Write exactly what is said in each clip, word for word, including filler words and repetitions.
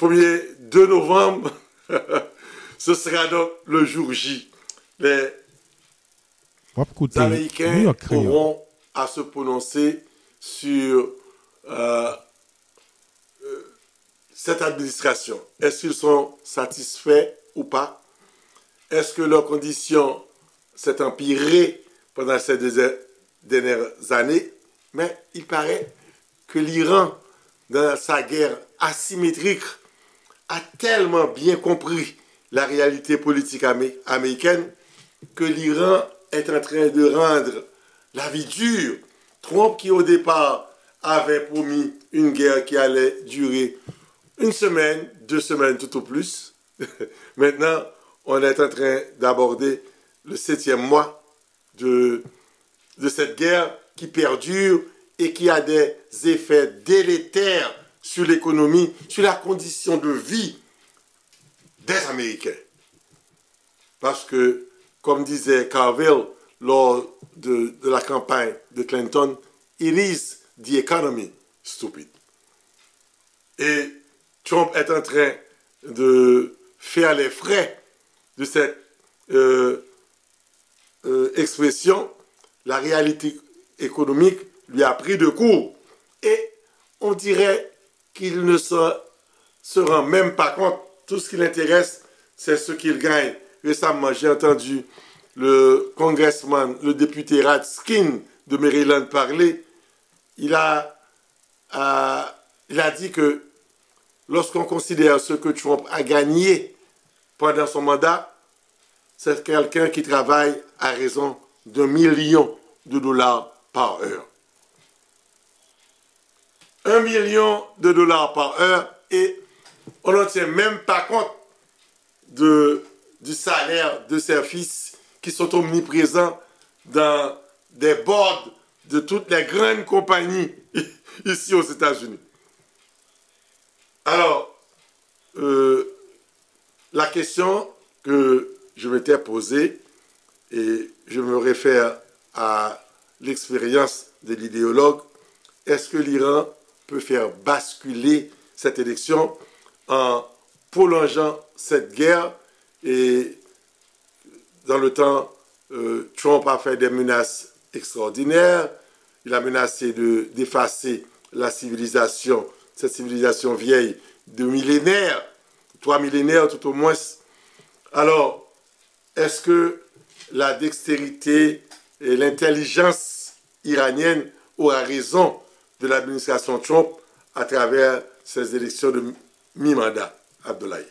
premier deux novembre, ce sera donc le jour J. Les Américains auront à se prononcer sur euh, euh, cette administration. Est-ce qu'ils sont satisfaits ou pas? Est-ce que leurs conditions s'est empirée pendant ces deux dernières années? Mais il paraît que l'Iran, dans sa guerre asymétrique, a tellement bien compris la réalité politique amé- américaine que l'Iran est en train de rendre la vie dure. Trump, qui au départ avait promis une guerre qui allait durer une semaine, deux semaines tout au plus, maintenant, on est en train d'aborder le septième mois de, de cette guerre qui perdure et qui a des effets délétères sur l'économie, sur la condition de vie des Américains. Parce que, comme disait Carville lors de, de la campagne de Clinton, it is the economy, stupid. Et Trump est en train de faire les frais de cette euh, euh, expression. La réalité économique lui a pris de court. Et on dirait qu'il ne se, se rend même pas compte. Tout ce qui l'intéresse, c'est ce qu'il gagne. Récemment, j'ai entendu le congressman, le député Raskin de Maryland parler. Il a, euh, il a dit que lorsqu'on considère ce que Trump a gagné pendant son mandat, c'est quelqu'un qui travaille à raison d'un million de dollars par heure. Un million de dollars par heure et on ne tient même pas compte de, du salaire de ses fils qui sont omniprésents dans des boards de toutes les grandes compagnies ici aux États-Unis. Alors, euh, la question que je m'étais posée, et je me réfère à l'expérience de l'idéologue, est-ce que l'Iran peut faire basculer cette élection en prolongeant cette guerre? Et dans le temps, euh, Trump a fait des menaces extraordinaires. Il a menacé de, d'effacer la civilisation, cette civilisation vieille de millénaires, trois millénaires tout au moins. Alors, est-ce que la dextérité et l'intelligence iranienne aura raison de l'administration Trump à travers ces élections de mi-mandat, Abdoulaye?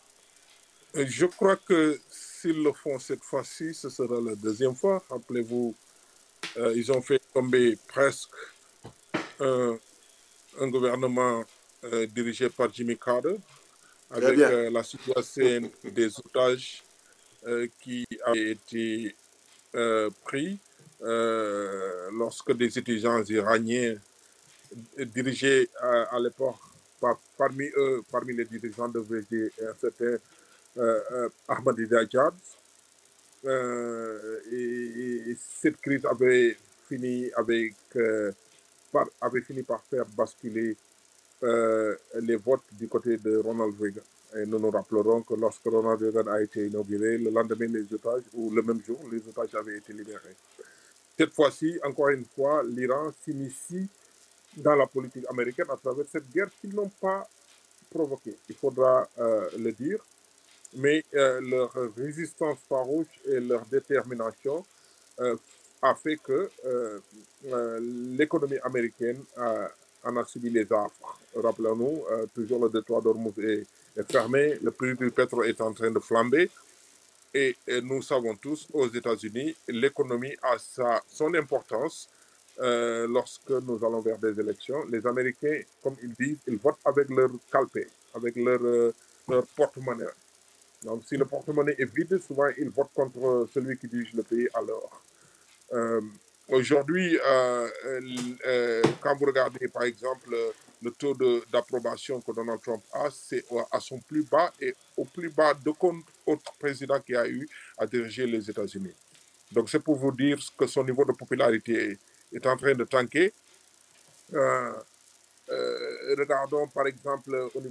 Je crois que s'ils le font cette fois-ci, ce sera la deuxième fois. Rappelez-vous, euh, ils ont fait tomber presque un, un gouvernement euh, dirigé par Jimmy Carter, avec euh, la situation des otages euh, qui avaient été euh, pris euh, lorsque des étudiants iraniens dirigés à, à l'époque, par, parmi eux, parmi les dirigeants de V G, un certain euh, euh, Ahmadinejad, euh, et, et cette crise avait fini avec euh, par, avait fini par faire basculer euh, les votes du côté de Ronald Reagan. Et nous nous rappellerons que lorsque Ronald Reagan a été inauguré, le lendemain, les otages, ou le même jour, les otages avaient été libérés. Cette fois-ci, encore une fois, l'Iran s'initie dans la politique américaine à travers cette guerre qu'ils n'ont pas provoquée. Il faudra euh, le dire. Mais euh, leur résistance farouche et leur détermination euh, a fait que euh, euh, l'économie américaine euh, en a subi les affres. Rappelons-nous, euh, toujours le détroit d'Ormuz est, est fermé, le prix du pétrole est en train de flamber. Et, et nous savons tous, aux États-Unis, l'économie a sa, son importance euh, lorsque nous allons vers des élections. Les Américains, comme ils disent, ils votent avec leur calpe, avec leur, euh, leur porte-monnaie. Donc, si le porte-monnaie est vide, souvent, ils votent contre celui qui dirige le pays alors. Euh, Aujourd'hui, euh, euh, quand vous regardez, par exemple, le taux de, d'approbation que Donald Trump a, c'est à son plus bas et au plus bas d'aucun autre président qui a eu à diriger les États-Unis. Donc, c'est pour vous dire que son niveau de popularité est, est en train de tanker. Euh, euh, regardons, par exemple, au niveau